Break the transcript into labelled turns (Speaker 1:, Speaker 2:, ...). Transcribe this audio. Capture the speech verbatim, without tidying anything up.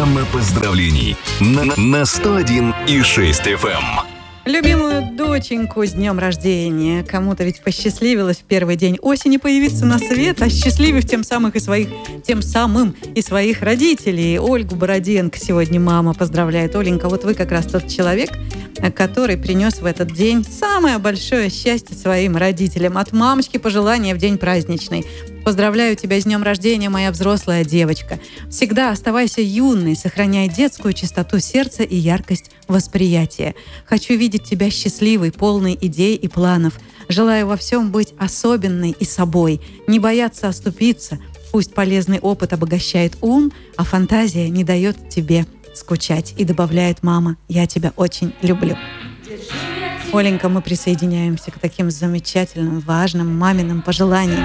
Speaker 1: Программа поздравлений на, на сто один и шесть эф эм.
Speaker 2: Любимую доченьку с днем рождения. Кому-то ведь посчастливилось в первый день осени появиться на свет, осчастливив тем самым и своих, тем самым и своих родителей. Ольгу Бороденко сегодня мама поздравляет. Оленька, вот вы как раз тот человек, который принес в этот день самое большое счастье своим родителям. От мамочки пожелания в день праздничный. Поздравляю тебя с днем рождения, моя взрослая девочка. Всегда оставайся юной, сохраняй детскую чистоту сердца и яркость восприятия. Хочу видеть тебя счастливой, полной идей и планов. Желаю во всем быть особенной и собой, не бояться оступиться. Пусть полезный опыт обогащает ум, а фантазия не дает тебе скучать. И добавляет мама: я тебя очень люблю. Оленька, мы присоединяемся к таким замечательным, важным маминым пожеланиям.